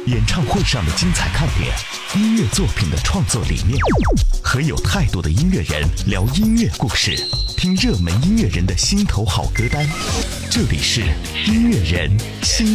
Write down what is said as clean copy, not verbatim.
演唱会上的精彩看点，音乐作品的创作理念，和有态度的音乐人聊音乐故事，听热门音乐人的心头好歌单。这里是音乐人心